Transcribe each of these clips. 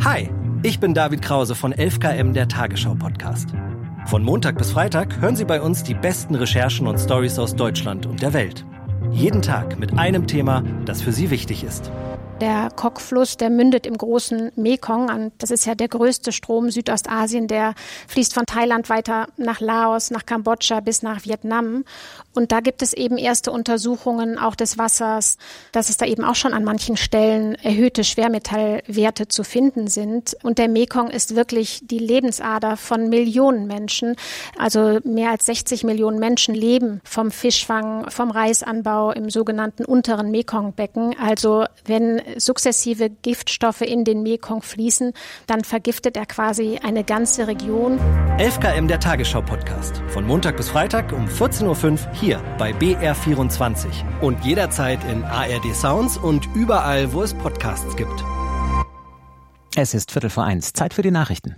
Hi, ich bin David Krause von 11KM, der Tagesschau-Podcast. Von Montag bis Freitag hören Sie bei uns die besten Recherchen und Storys aus Deutschland und der Welt. Jeden Tag mit einem Thema, das für Sie wichtig ist. Der Kok-Fluss, der mündet im großen Mekong an. Das ist ja der größte Strom Südostasien. Der fließt von Thailand weiter nach Laos, nach Kambodscha bis nach Vietnam. Und da gibt es eben erste Untersuchungen auch des Wassers, dass es da eben auch schon an manchen Stellen erhöhte Schwermetallwerte zu finden sind. Und der Mekong ist wirklich die Lebensader von Millionen Menschen. Also mehr als 60 Millionen Menschen leben vom Fischfang, vom Reisanbau im sogenannten unteren Mekongbecken. Also wenn sukzessive Giftstoffe in den Mekong fließen, dann vergiftet er quasi eine ganze Region. 11KM, der Tagesschau-Podcast. Von Montag bis Freitag um 14.05 Uhr hier bei BR24. Und jederzeit in ARD Sounds und überall, wo es Podcasts gibt. Es ist 1:15. Zeit für die Nachrichten.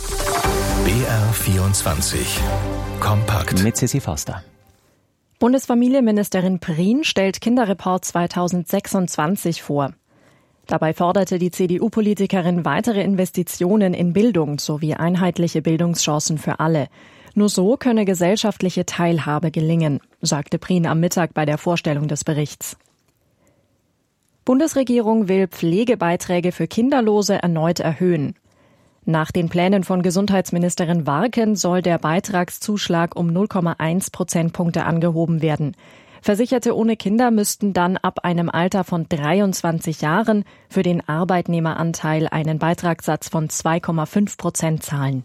BR24. Kompakt. Mit Sissi Forster. Bundesfamilienministerin Prien stellt Kinderreport 2026 vor. Dabei forderte die CDU-Politikerin weitere Investitionen in Bildung sowie einheitliche Bildungschancen für alle. Nur so könne gesellschaftliche Teilhabe gelingen, sagte Prien am Mittag bei der Vorstellung des Berichts. Bundesregierung will Pflegebeiträge für Kinderlose erneut erhöhen. Nach den Plänen von Gesundheitsministerin Warken soll der Beitragszuschlag um 0,1 Prozentpunkte angehoben werden. Versicherte ohne Kinder müssten dann ab einem Alter von 23 Jahren für den Arbeitnehmeranteil einen Beitragssatz von 2,5% zahlen.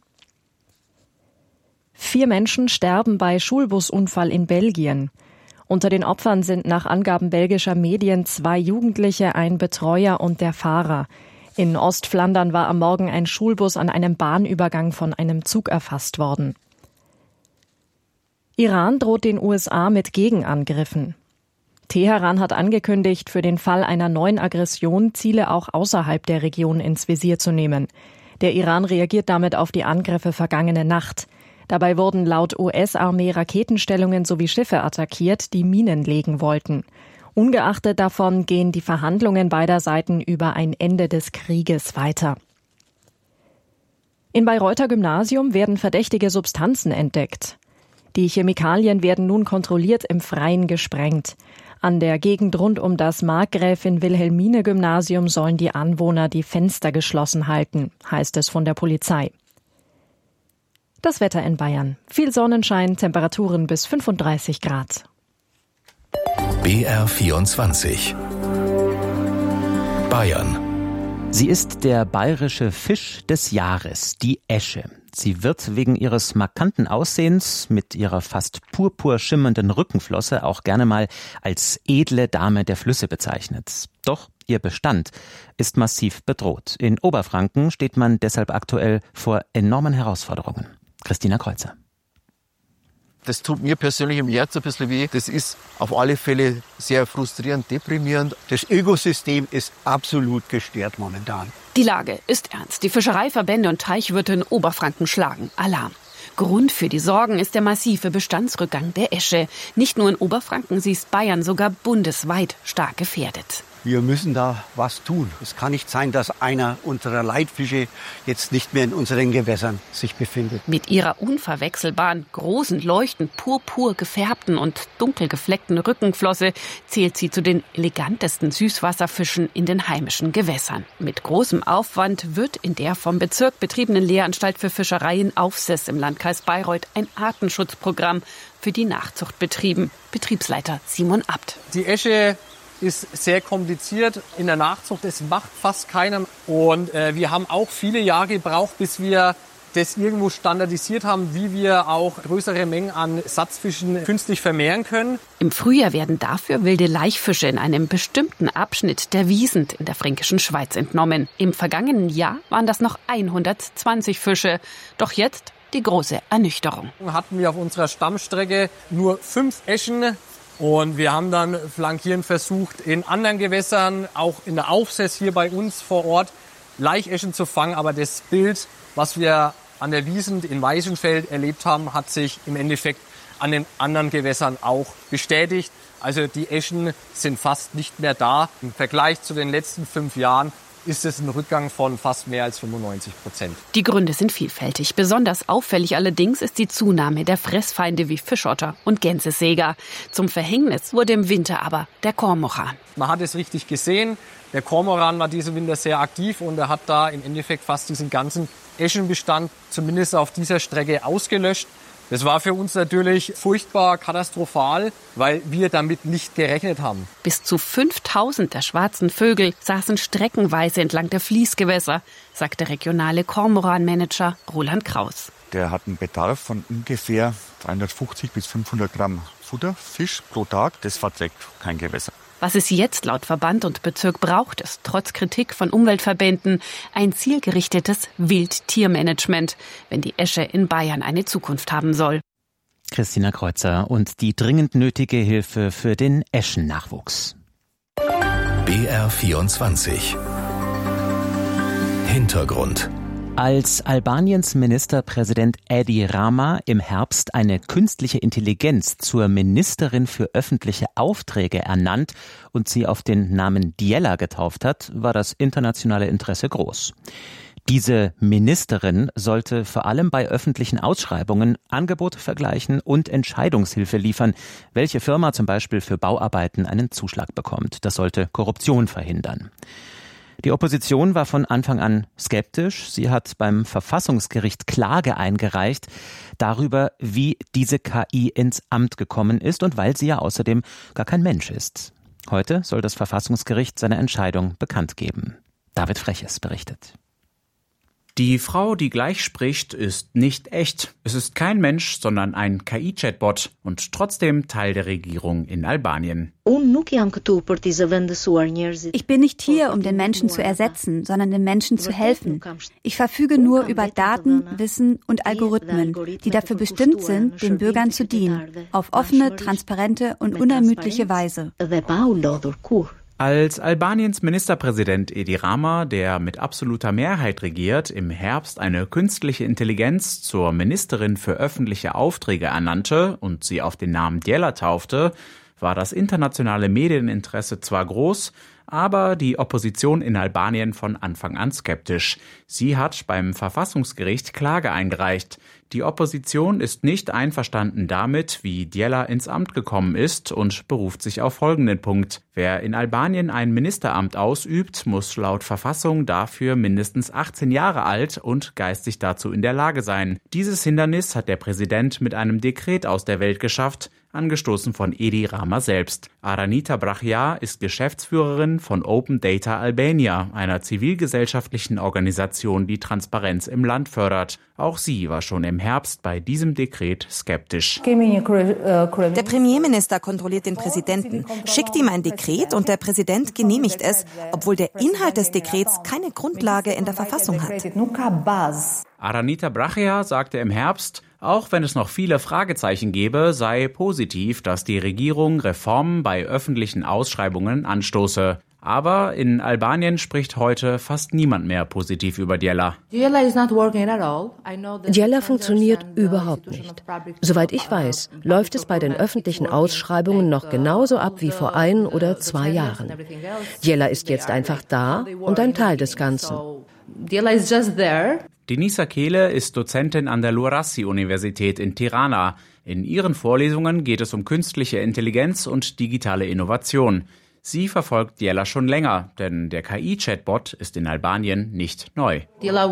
4 Menschen sterben bei Schulbusunfall in Belgien. Unter den Opfern sind nach Angaben belgischer Medien 2 Jugendliche, ein Betreuer und der Fahrer. In Ostflandern war am Morgen ein Schulbus an einem Bahnübergang von einem Zug erfasst worden. Iran droht den USA mit Gegenangriffen. Teheran hat angekündigt, für den Fall einer neuen Aggression Ziele auch außerhalb der Region ins Visier zu nehmen. Der Iran reagiert damit auf die Angriffe vergangene Nacht. Dabei wurden laut US-Armee Raketenstellungen sowie Schiffe attackiert, die Minen legen wollten. Ungeachtet davon gehen die Verhandlungen beider Seiten über ein Ende des Krieges weiter. Im Bayreuther Gymnasium werden verdächtige Substanzen entdeckt. Die Chemikalien werden nun kontrolliert im Freien gesprengt. An der Gegend rund um das Markgräfin-Wilhelmine-Gymnasium sollen die Anwohner die Fenster geschlossen halten, heißt es von der Polizei. Das Wetter in Bayern. Viel Sonnenschein, Temperaturen bis 35 Grad. BR24. Bayern. Sie ist der bayerische Fisch des Jahres, die Esche. Sie wird wegen ihres markanten Aussehens mit ihrer fast purpur schimmernden Rückenflosse auch gerne mal als edle Dame der Flüsse bezeichnet. Doch ihr Bestand ist massiv bedroht. In Oberfranken steht man deshalb aktuell vor enormen Herausforderungen. Christina Kreuzer. Das tut mir persönlich im Herzen ein bisschen weh. Das ist auf alle Fälle sehr frustrierend, deprimierend. Das Ökosystem ist absolut gestört momentan. Die Lage ist ernst. Die Fischereiverbände und Teichwirte in Oberfranken schlagen Alarm. Grund für die Sorgen ist der massive Bestandsrückgang der Esche. Nicht nur in Oberfranken, sie ist Bayern sogar bundesweit stark gefährdet. Wir müssen da was tun. Es kann nicht sein, dass einer unserer Leitfische jetzt nicht mehr in unseren Gewässern sich befindet. Mit ihrer unverwechselbaren, großen, leuchtend purpur gefärbten und dunkel gefleckten Rückenflosse zählt sie zu den elegantesten Süßwasserfischen in den heimischen Gewässern. Mit großem Aufwand wird in der vom Bezirk betriebenen Lehranstalt für Fischerei in Aufsess im Landkreis Bayreuth ein Artenschutzprogramm für die Nachzucht betrieben. Betriebsleiter Simon Abt. Die Esche ist sehr kompliziert in der Nachzucht. Es macht fast keiner. Und wir haben auch viele Jahre gebraucht, bis wir das irgendwo standardisiert haben, wie wir auch größere Mengen an Satzfischen künstlich vermehren können. Im Frühjahr werden dafür wilde Laichfische in einem bestimmten Abschnitt der Wiesent in der fränkischen Schweiz entnommen. Im vergangenen Jahr waren das noch 120 Fische. Doch jetzt die große Ernüchterung. Hatten wir auf unserer Stammstrecke nur 5 Eschen. Und wir haben dann flankierend versucht, in anderen Gewässern, auch in der Aufsess hier bei uns vor Ort, Laicheschen zu fangen. Aber das Bild, was wir an der Wiesent in Weißenfeld erlebt haben, hat sich im Endeffekt an den anderen Gewässern auch bestätigt. Also die Eschen sind fast nicht mehr da. Im Vergleich zu den letzten 5 Jahren ist es ein Rückgang von fast mehr als 95%. Die Gründe sind vielfältig. Besonders auffällig allerdings ist die Zunahme der Fressfeinde wie Fischotter und Gänsesäger. Zum Verhängnis wurde im Winter aber der Kormoran. Man hat es richtig gesehen. Der Kormoran war diesen Winter sehr aktiv und er hat da im Endeffekt fast diesen ganzen Eschenbestand zumindest auf dieser Strecke ausgelöscht. Das war für uns natürlich furchtbar katastrophal, weil wir damit nicht gerechnet haben. Bis zu 5000 der schwarzen Vögel saßen streckenweise entlang der Fließgewässer, sagt der regionale Kormoran-Manager Roland Kraus. Der hat einen Bedarf von ungefähr 350 bis 500 Gramm Futter, Fisch pro Tag. Das verträgt kein Gewässer. Was es jetzt laut Verband und Bezirk braucht, ist trotz Kritik von Umweltverbänden ein zielgerichtetes Wildtiermanagement, wenn die Esche in Bayern eine Zukunft haben soll. Christina Kreuzer und die dringend nötige Hilfe für den Eschennachwuchs. BR24 Hintergrund. Als Albaniens Ministerpräsident Edi Rama im Herbst eine künstliche Intelligenz zur Ministerin für öffentliche Aufträge ernannt und sie auf den Namen Djela getauft hat, war das internationale Interesse groß. Diese Ministerin sollte vor allem bei öffentlichen Ausschreibungen Angebote vergleichen und Entscheidungshilfe liefern, welche Firma zum Beispiel für Bauarbeiten einen Zuschlag bekommt. Das sollte Korruption verhindern. Die Opposition war von Anfang an skeptisch. Sie hat beim Verfassungsgericht Klage eingereicht darüber, wie diese KI ins Amt gekommen ist und weil sie ja außerdem gar kein Mensch ist. Heute soll das Verfassungsgericht seine Entscheidung bekannt geben. David Freches berichtet. Die Frau, die gleich spricht, ist nicht echt. Es ist kein Mensch, sondern ein KI-Chatbot und trotzdem Teil der Regierung in Albanien. Ich bin nicht hier, um den Menschen zu ersetzen, sondern den Menschen zu helfen. Ich verfüge nur über Daten, Wissen und Algorithmen, die dafür bestimmt sind, den Bürgern zu dienen, auf offene, transparente und unermüdliche Weise. Als Albaniens Ministerpräsident Edi Rama, der mit absoluter Mehrheit regiert, im Herbst eine künstliche Intelligenz zur Ministerin für öffentliche Aufträge ernannte und sie auf den Namen Djela taufte, war das internationale Medieninteresse zwar groß, aber die Opposition in Albanien von Anfang an skeptisch. Sie hat beim Verfassungsgericht Klage eingereicht. Die Opposition ist nicht einverstanden damit, wie Djela ins Amt gekommen ist und beruft sich auf folgenden Punkt. Wer in Albanien ein Ministeramt ausübt, muss laut Verfassung dafür mindestens 18 Jahre alt und geistig dazu in der Lage sein. Dieses Hindernis hat der Präsident mit einem Dekret aus der Welt geschafft, angestoßen von Edi Rama selbst. Aranita Brachia ist Geschäftsführerin von Open Data Albania, einer zivilgesellschaftlichen Organisation, die Transparenz im Land fördert. Auch sie war schon im Herbst bei diesem Dekret skeptisch. Der Premierminister kontrolliert den Präsidenten, schickt ihm ein Dekret und der Präsident genehmigt es, obwohl der Inhalt des Dekrets keine Grundlage in der Verfassung hat. Aranita Brachia sagte im Herbst, auch wenn es noch viele Fragezeichen gebe, sei positiv, dass die Regierung Reformen bei öffentlichen Ausschreibungen anstoße. Aber in Albanien spricht heute fast niemand mehr positiv über Djela. Djela funktioniert überhaupt nicht. Soweit ich weiß, läuft es bei den öffentlichen Ausschreibungen noch genauso ab wie vor 1 oder 2 Jahren. Djela ist jetzt einfach da und ein Teil des Ganzen. Denisa Kehle ist Dozentin an der Luarasi-Universität in Tirana. In ihren Vorlesungen geht es um künstliche Intelligenz und digitale Innovation. Sie verfolgt Djela schon länger, denn der KI-Chatbot ist in Albanien nicht neu. Djela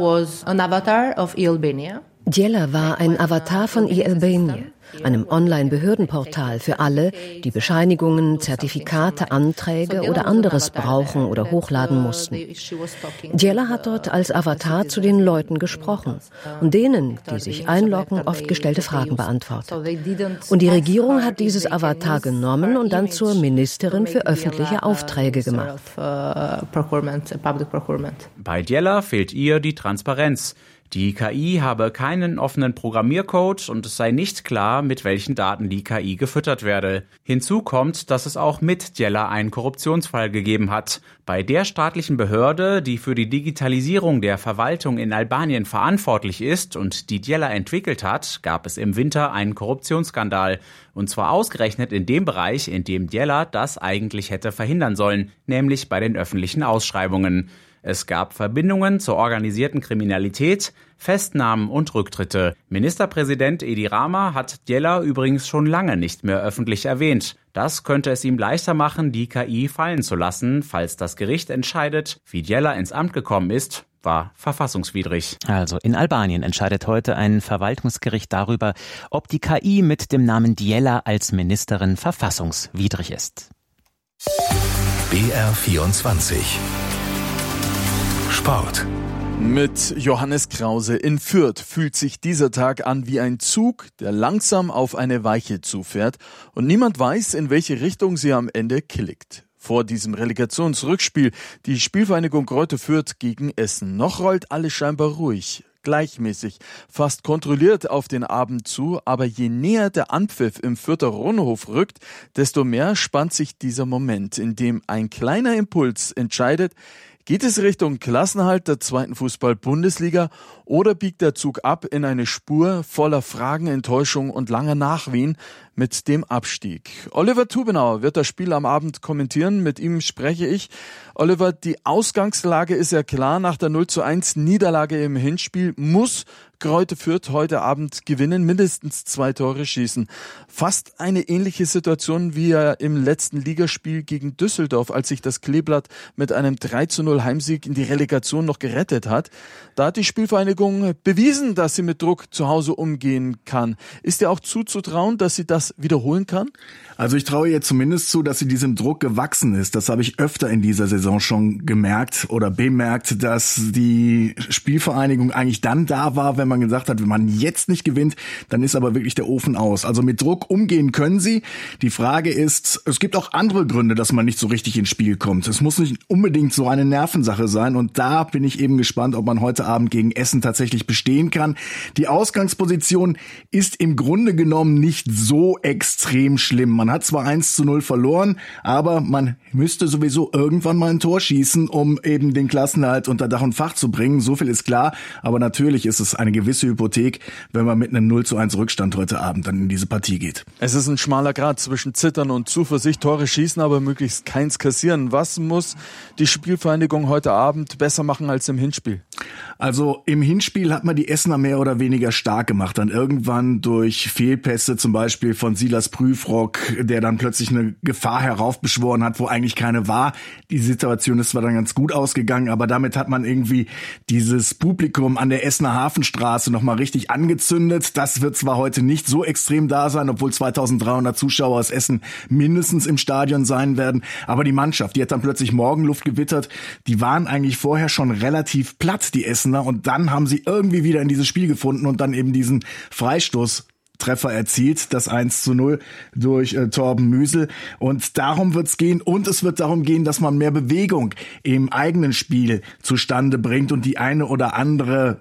war ein Avatar von e-Albania, einem Online-Behördenportal für alle, die Bescheinigungen, Zertifikate, Anträge oder anderes brauchen oder hochladen mussten. Djela hat dort als Avatar zu den Leuten gesprochen und denen, die sich einloggen, oft gestellte Fragen beantwortet. Und die Regierung hat dieses Avatar genommen und dann zur Ministerin für öffentliche Aufträge gemacht. Bei Djela fehlt ihr die Transparenz. Die KI habe keinen offenen Programmiercode und es sei nicht klar, mit welchen Daten die KI gefüttert werde. Hinzu kommt, dass es auch mit Djela einen Korruptionsfall gegeben hat. Bei der staatlichen Behörde, die für die Digitalisierung der Verwaltung in Albanien verantwortlich ist und die Djela entwickelt hat, gab es im Winter einen Korruptionsskandal. Und zwar ausgerechnet in dem Bereich, in dem Djela das eigentlich hätte verhindern sollen, nämlich bei den öffentlichen Ausschreibungen. Es gab Verbindungen zur organisierten Kriminalität, Festnahmen und Rücktritte. Ministerpräsident Edi Rama hat Djela übrigens schon lange nicht mehr öffentlich erwähnt. Das könnte es ihm leichter machen, die KI fallen zu lassen, falls das Gericht entscheidet, wie Djela ins Amt gekommen ist, war verfassungswidrig. Also in Albanien entscheidet heute ein Verwaltungsgericht darüber, ob die KI mit dem Namen Djela als Ministerin verfassungswidrig ist. BR24 Sport. Mit Johannes Krause in Fürth fühlt sich dieser Tag an wie ein Zug, der langsam auf eine Weiche zufährt und niemand weiß, in welche Richtung sie am Ende klickt. Vor diesem Relegationsrückspiel die Spielvereinigung Greuther Fürth gegen Essen. Noch rollt alles scheinbar ruhig, gleichmäßig, fast kontrolliert auf den Abend zu, aber je näher der Anpfiff im Fürther Rundhof rückt, desto mehr spannt sich dieser Moment, in dem ein kleiner Impuls entscheidet, geht es Richtung Klassenerhalt der 2. Fußball-Bundesliga oder biegt der Zug ab in eine Spur voller Fragen, Enttäuschung und langer Nachwehen mit dem Abstieg? Oliver Tubenauer wird das Spiel am Abend kommentieren. Mit ihm spreche ich. Oliver, die Ausgangslage ist ja klar. Nach der 0:1 Niederlage im Hinspiel muss Greuther Fürth heute Abend gewinnen, mindestens 2 Tore schießen. Fast eine ähnliche Situation wie ja im letzten Ligaspiel gegen Düsseldorf, als sich das Kleeblatt mit einem 3:0 Heimsieg in die Relegation noch gerettet hat. Da hat die Spielvereinigung bewiesen, dass sie mit Druck zu Hause umgehen kann. Ist dir auch zuzutrauen, dass sie das wiederholen kann? Also ich traue ihr zumindest zu, dass sie diesem Druck gewachsen ist. Das habe ich öfter in dieser Saison schon gemerkt oder bemerkt, dass die Spielvereinigung eigentlich dann da war, wenn man gesagt hat, wenn man jetzt nicht gewinnt, dann ist aber wirklich der Ofen aus. Also mit Druck umgehen können sie. Die Frage ist, es gibt auch andere Gründe, dass man nicht so richtig ins Spiel kommt. Es muss nicht unbedingt so eine Nervensache sein und da bin ich eben gespannt, ob man heute Abend gegen Essen tatsächlich bestehen kann. Die Ausgangsposition ist im Grunde genommen nicht so extrem schlimm. Man hat zwar 1:0 verloren, aber man müsste sowieso irgendwann mal ein Tor schießen, um eben den Klassenerhalt unter Dach und Fach zu bringen. So viel ist klar. Aber natürlich ist es eine gewisse Hypothek, wenn man mit einem 0:1 Rückstand heute Abend dann in diese Partie geht. Es ist ein schmaler Grat zwischen Zittern und Zuversicht. Tore schießen, aber möglichst keins kassieren. Was muss die Spielvereinigung heute Abend besser machen als im Hinspiel? Also im Hinspiel hat man die Essener mehr oder weniger stark gemacht. Dann irgendwann durch Fehlpässe, zum Beispiel von Silas Prüfrock, der dann plötzlich eine Gefahr heraufbeschworen hat, wo eigentlich keine war. Die Situation ist zwar dann ganz gut ausgegangen, aber damit hat man irgendwie dieses Publikum an der Essener Hafenstraße nochmal richtig angezündet. Das wird zwar heute nicht so extrem da sein, obwohl 2300 Zuschauer aus Essen mindestens im Stadion sein werden. Aber die Mannschaft, die hat dann plötzlich Morgenluft gewittert. Die waren eigentlich vorher schon relativ platt, die Essener. Und dann haben sie irgendwie wieder in dieses Spiel gefunden und dann eben diesen Freistoßtreffer erzielt, das 1:0 durch Torben Müsel. Und darum wird's gehen. Und es wird darum gehen, dass man mehr Bewegung im eigenen Spiel zustande bringt und den einen oder anderen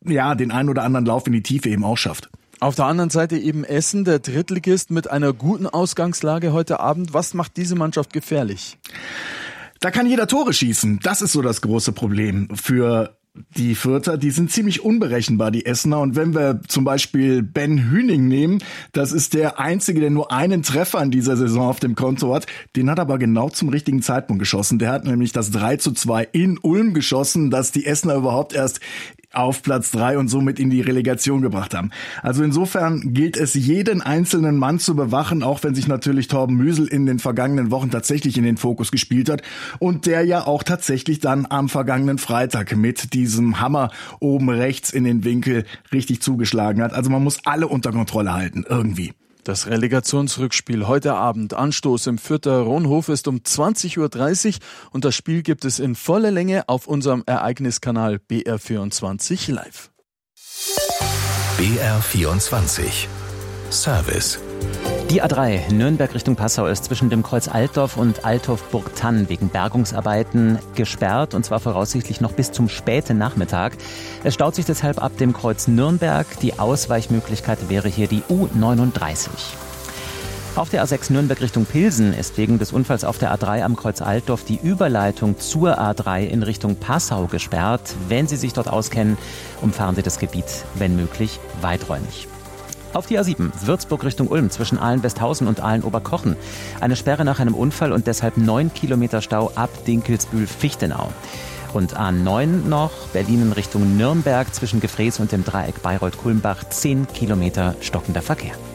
Lauf in die Tiefe eben auch schafft. Auf der anderen Seite eben Essen, der Drittligist mit einer guten Ausgangslage heute Abend. Was macht diese Mannschaft gefährlich? Da kann jeder Tore schießen. Das ist so das große Problem für die Fürther. Die sind ziemlich unberechenbar, die Essener. Und wenn wir zum Beispiel Ben Hüning nehmen, das ist der Einzige, der nur einen Treffer in dieser Saison auf dem Konto hat. Den hat er aber genau zum richtigen Zeitpunkt geschossen. Der hat nämlich das 3:2 in Ulm geschossen, dass die Essener überhaupt erst auf Platz 3 und somit in die Relegation gebracht haben. Also insofern gilt es, jeden einzelnen Mann zu bewachen, auch wenn sich natürlich Torben Müsel in den vergangenen Wochen tatsächlich in den Fokus gespielt hat und der ja auch tatsächlich dann am vergangenen Freitag mit diesem Hammer oben rechts in den Winkel richtig zugeschlagen hat. Also man muss alle unter Kontrolle halten, irgendwie. Das Relegationsrückspiel heute Abend. Anstoß im Fürther Rundhof ist um 20:30 Uhr und das Spiel gibt es in voller Länge auf unserem Ereigniskanal BR24 Live. BR24 Service. Die A3 Nürnberg Richtung Passau ist zwischen dem Kreuz Altdorf und Altdorf-Burgthann wegen Bergungsarbeiten gesperrt, und zwar voraussichtlich noch bis zum späten Nachmittag. Es staut sich deshalb ab dem Kreuz Nürnberg. Die Ausweichmöglichkeit wäre hier die U39. Auf der A6 Nürnberg Richtung Pilsen ist wegen des Unfalls auf der A3 am Kreuz Altdorf die Überleitung zur A3 in Richtung Passau gesperrt. Wenn Sie sich dort auskennen, umfahren Sie das Gebiet, wenn möglich, weiträumig. Auf die A7 Würzburg Richtung Ulm zwischen Aalen-Westhausen und Aalen-Oberkochen. Eine Sperre nach einem Unfall und deshalb 9 Kilometer Stau ab Dinkelsbühl-Fichtenau. Und A9 noch, Berlin in Richtung Nürnberg zwischen Gefrees und dem Dreieck Bayreuth-Kulmbach, 10 Kilometer stockender Verkehr.